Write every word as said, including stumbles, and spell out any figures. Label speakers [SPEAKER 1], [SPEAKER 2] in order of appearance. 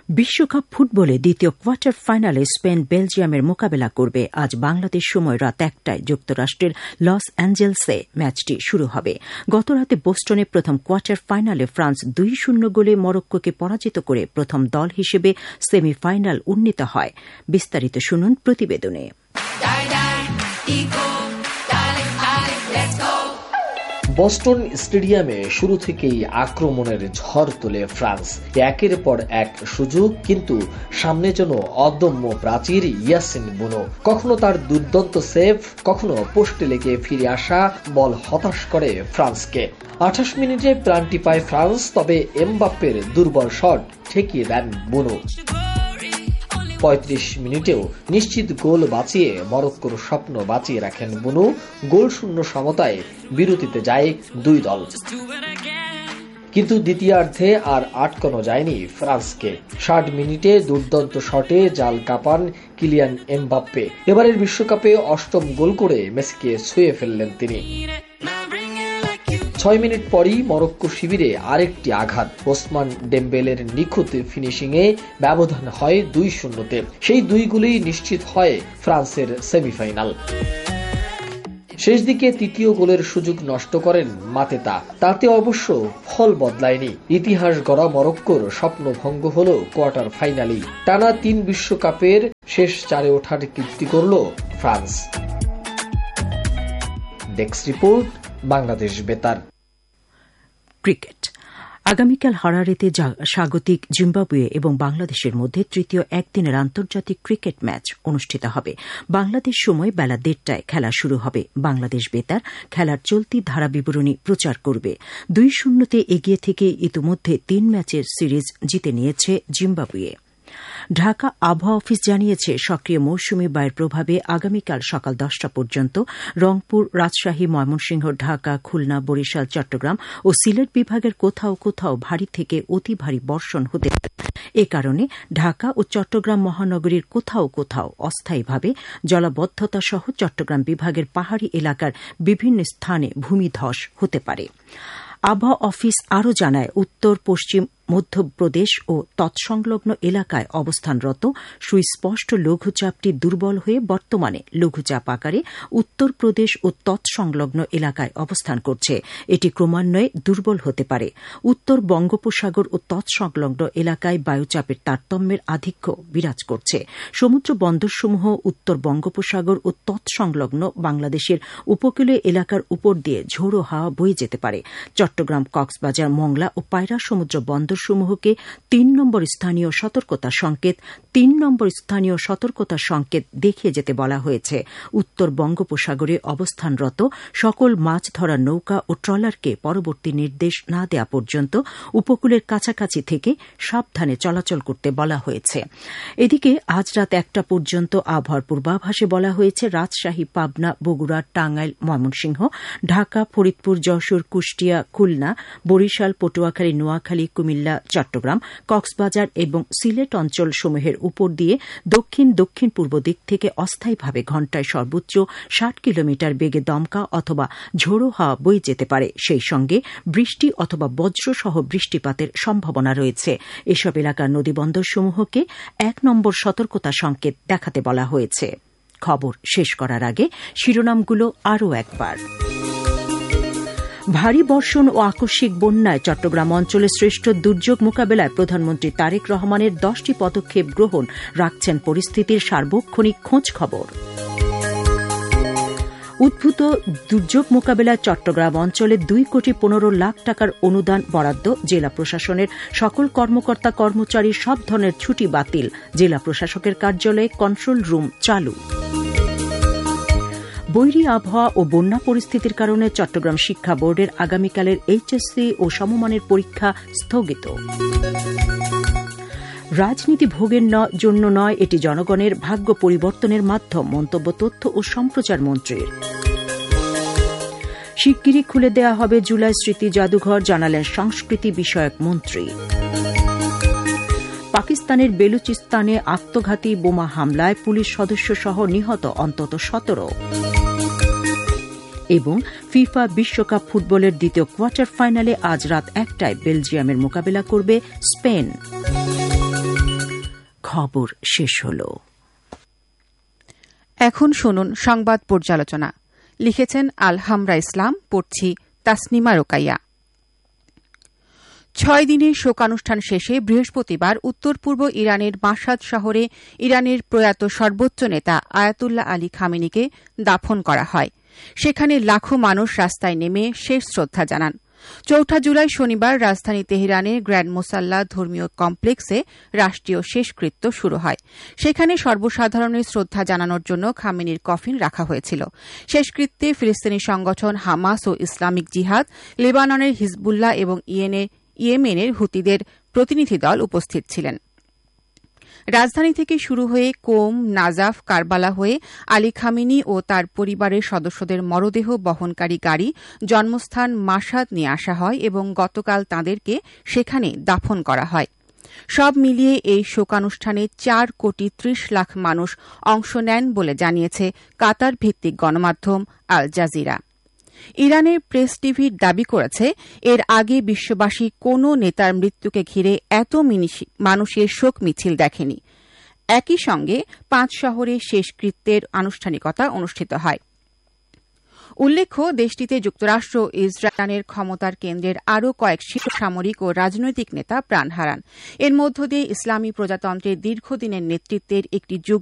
[SPEAKER 1] বিশ্বকাপ ফুটবলে দ্বিতীয় কোয়ার্টার ফাইনালে স্পেন বেলজিয়ামের মোকাবেলা করবে। আজ বাংলাদেশ সময় রাত একটায় যুক্তরাষ্ট্রের লস অ্যাঞ্জেলসে ম্যাচটি শুরু হবে। গতরাতে বোস্টনে প্রথম কোয়ার্টার ফাইনালে ফ্রান্স দুই শূন্য গোলে মরক্কোকে পরাজিত করে প্রথম দল হিসেবে সেমিফাইনাল উন্নীত হয়। বিস্তারিত শুনুন প্রতিবেদনে।
[SPEAKER 2] বস্টন স্টেডিয়ামে শুরু থেকেই আক্রমণের ঝড় তোলে ফ্রান্স। একের পর এক সুযোগ, কিন্তু সামনে যেন অদম্য প্রাচীর ইয়াসিন বুনো। কখনো তার দুর্দান্ত সেভ, কখনো পোস্টে লেগে ফিরে আসা বল হতাশ করে ফ্রান্সকে। আঠাশ মিনিটে প্রাণটি পায় ফ্রান্স, তবে এমবাপ্পের দুর্বল শট ঠেকিয়ে দেন বুনো। পঁয়ত্রিশ মিনিটেও নিশ্চিত গোল বাঁচিয়ে মরক্কোর স্বপ্ন বাঁচিয়ে রাখেন বুনো। গোল শূন্য সমতায় বিরতিতে যায় দুই দল, কিন্তু দ্বিতীয়ার্ধে আর আটকানো যায়নি ফ্রান্সকে। ষাট মিনিটে দুর্দান্ত শটে জাল কাঁপান কিলিয়ান এমবাপ্পে। এবারের বিশ্বকাপে অষ্টম গোল করে মেসিকে ছুঁয়ে ফেললেন তিনি। ছয় মিনিট পরই মরক্কো শিবিরে আরেকটি আঘাত। ওসমান ডেম্বেলের নিখুঁত ফিনিশিংয়ে ব্যবধান হয় দুই শূন্যতে। সেই দুই গোলেই নিশ্চিত হয় ফ্রান্সের সেমিফাইনাল। শেষ দিকে তৃতীয় গোলের সুযোগ নষ্ট করেন মাতেতা। তাতে অবশ্য ফল বদলায়নি। ইতিহাস গড়া মরক্কোর স্বপ্ন ভঙ্গ হল কোয়ার্টার ফাইনালেই। টানা তিন বিশ্বকাপের শেষ চারে ওঠার কীর্তি করল ফ্রান্স। ডেস্ক রিপোর্ট, বাংলাদেশ বেতার।
[SPEAKER 1] ক্রিকেট। আগামীকাল হারারেতে স্বাগতিক জিম্বাবুয়ে এবং বাংলাদেশের মধ্যে তৃতীয় একদিনের আন্তর্জাতিক ক্রিকেট ম্যাচ অনুষ্ঠিত হবে। বাংলাদেশ সময় বেলা দেড়টায় খেলা শুরু হবে। বাংলাদেশ বেতার খেলার চলতি ধারা বিবরণী প্রচার করবে। দুই শূন্যতে এগিয়ে থেকে ইতিমধ্যে তিন ম্যাচের সিরিজ জিতে নিয়েছে জিম্বাবুয়ে। ঢাকা আবহাওয়া অফিস জানিয়েছে, সক্রিয় মৌসুমী বায়ুর প্রভাবে আগামীকাল সকাল দশটা পর্যন্ত রংপুর, রাজশাহী, ময়মনসিংহ, ঢাকা, খুলনা, বরিশাল, চট্টগ্রাম ও সিলেট বিভাগের কোথাও কোথাও ভারী থেকে অতি ভারী বর্ষণ হতে পারে। এ কারণে ঢাকা ও চট্টগ্রাম মহানগরীর কোথাও কোথাও অস্থায়ীভাবে জলাবদ্ধতা সহ চট্টগ্রাম বিভাগের পাহাড়ি এলাকার বিভিন্ন স্থানে ভূমিধস হতে পারে। আবহাওয়া অফিস আরও জানায়, উত্তর পশ্চিম মধ্যপ্রদেশ ও তৎসংলগ্ন এলাকায় অবস্থানরত সুস্পষ্ট লঘুচাপটি দুর্বল হয়ে বর্তমানে লঘুচাপ আকারে উত্তরপ্রদেশ ও তৎসংলগ্ন এলাকায় অবস্থান করছে। এটি ক্রমান্বয়ে দুর্বল হতে পারে। উত্তর বঙ্গোপসাগর ও তৎসংলগ্ন এলাকায় বায়ুচাপের তারতম্যের আধিক্য বিরাজ করছে। সমুদ্র বন্দরসমূহ উত্তর বঙ্গোপসাগর ও তৎসংলগ্ন বাংলাদেশের উপকূলীয় এলাকার উপর দিয়ে ঝোড়ো হাওয়া বয়ে যেতে পারে। চট্টগ্রাম, কক্সবাজার, মংলা ও পায়রা সমুদ্র বন্দর সমূহকে তিন নম্বর স্থানীয় সতর্কতা সংকেত তিন নম্বর স্থানীয় সতর্কতা সংকেত দেখিয়ে যেতে বলা হয়েছে। উত্তর বঙ্গোপসাগরে অবস্থানরত সকল মাছ ধরা নৌকা ও ট্রলারকে পরবর্তী নির্দেশ না দেওয়া পর্যন্ত উপকূলের কাছাকাছি থেকে সাবধানে চলাচল করতে বলা হয়েছে। এদিকে আজ রাত একটা পর্যন্ত আবহাওয়ার পূর্বাভাসে বলা হয়েছে, রাজশাহী, পাবনা, বগুড়া, টাঙ্গাইল, ময়মনসিংহ, ঢাকা, ফরিদপুর, যশোর, কুষ্টিয়া, খুলনা, বরিশাল, পটুয়াখালী, নোয়াখালী, কুমিল্লা, চট্টগ্রাম, কক্সবাজার এবং সিলেট অঞ্চল সমূহের উপর দিয়ে দক্ষিণ দক্ষিণ পূর্ব দিক থেকে অস্থায়ীভাবে ঘণ্টায় সর্বোচ্চ ষাট কিলোমিটার বেগে দমকা অথবা ঝোড়ো হাওয়া বয়ে যেতে পারে। সেই সঙ্গে বৃষ্টি অথবা বজ্রসহ বৃষ্টিপাতের সম্ভাবনা রয়েছে। এসব এলাকার নদীবন্দরসমূহকে এক নম্বর সতর্কতা সংকেত দেখাতে বলা হয়েছে। খবর শেষ করার আগে শিরোনামগুলো আরও একবার। ভারী বর্ষণ ও আকস্মিক বন্যায় চট্টগ্রাম অঞ্চলের শ্রেষ্ঠ দুর্যোগ মোকাবেলায় প্রধানমন্ত্রী তারেক রহমানের দশটি পদক্ষেপ গ্রহণ, রাখছেন পরিস্থিতির সার্বক্ষণিক খোঁজ খবর। উদ্ভূত দুর্যোগ মোকাবেলায় চট্টগ্রাম অঞ্চলে দুই কোটি পনেরো লাখ টাকার অনুদান বরাদ্দ। জেলা প্রশাসনের সকল কর্মকর্তা কর্মচারীর সব ধরনের ছুটি বাতিল। জেলা প্রশাসকের কার্যালয়ে কন্ট্রোল রুম চালু। বৈরী আবহাওয়া ও বন্যা পরিস্থিতির কারণে চট্টগ্রাম শিক্ষা বোর্ডের আগামীকালের এইচএসসি ও সমমানের পরীক্ষা স্থগিত। রাজনীতি ভোগের জন্য নয়, এটি জনগণের ভাগ্য পরিবর্তনের মাধ্যম, মন্তব্য তথ্য ও সম্প্রচার মন্ত্রীর। শিগগিরই খুলে দেওয়া হবে জুলাই স্মৃতি জাদুঘর, জানালেন সংস্কৃতি বিষয়ক মন্ত্রী। পাকিস্তানের বেলুচিস্তানে আত্মঘাতী বোমা হামলায় পুলিশ সদস্য সহ নিহত অন্তত সতেরো। এবং ফিফা বিশ্বকাপ ফুটবলের দ্বিতীয় কোয়ার্টার ফাইনালে আজ রাত একটায় বেলজিয়ামের মোকাবেলা করবে স্পেন। খবর শেষ হল।
[SPEAKER 3] এখন শুনুন সংবাদ পর্যালোচনা। লিখেছেন আলহামরা ইসলাম, পড়ছি তাসনিমা রোকাইয়া। ছয় দিনের শোকানুষ্ঠান শেষে বৃহস্পতিবার উত্তর পূর্ব ইরানের মাশহাদ শহরে ইরানের প্রয়াত সর্বোচ্চ নেতা আয়াতুল্লাহ আলী খামেনিকে দাফন করা হয়। সেখানে লাখো মানুষ রাস্তায় নেমে শেষ শ্রদ্ধা জানান। চৌঠা জুলাই শনিবার রাজধানী তেহরানের গ্র্যান্ড মোসাল্লা ধর্মীয় কমপ্লেক্সে রাষ্ট্রীয় শেষকৃত্য শুরু হয়। সেখানে সর্বসাধারণের শ্রদ্ধা জানানোর জন্য খামেনির কফিন রাখা হয়েছিল। শেষকৃত্যে ফিলিস্তিনি সংগঠন হামাস ও ইসলামিক জিহাদ, লেবাননের হিজবুল্লাহ এবং ইয়েমেনের হুতিদের প্রতিনিধি দল উপস্থিত ছিলেন। রাজধানী থেকে শুরু হয়ে কোম, নাজাফ, কারবালা হয়ে আলী খামেনি ও তার পরিবারের সদস্যদের মরদেহ বহনকারী গাড়ি জন্মস্থান মাশহাদ নিয়ে আসা হয় এবং গতকাল তাঁদেরকে সেখানে দাফন করা হয়। সব মিলিয়ে এই শোকানুষ্ঠানে চার কোটি ত্রিশ লাখ মানুষ অংশ নেন বলে জানিয়েছে কাতার ভিত্তিক গণমাধ্যম আল জাজিরা। ইরানের প্রেস টিভি দাবি করেছে, এর আগে বিশ্ববাসী কোনো নেতার মৃত্যুকে ঘিরে এত মানুষের শোক মিছিল দেখেনি। একই সঙ্গে পাঁচ শহরে শেষকৃত্যের আনুষ্ঠানিকতা অনুষ্ঠিত হয়। উল্লেখ্য, দেশটিতে যুক্তরাষ্ট্র ও ইসরায়েলের ক্ষমতার কেন্দ্রের আরও কয়েক শীর্ষ সামরিক ও রাজনৈতিক নেতা প্রাণ হারান। এর মধ্য দিয়ে ইসলামী প্রজাতন্ত্রের দীর্ঘদিনের নেতৃত্বের একটি যুগ